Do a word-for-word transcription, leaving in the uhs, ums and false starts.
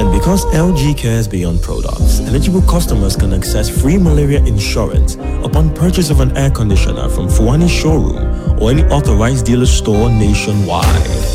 And because L G cares beyond products, eligible customers can access free malaria insurance upon purchase of an air conditioner from Fuani Showroom or any authorized dealer store nationwide.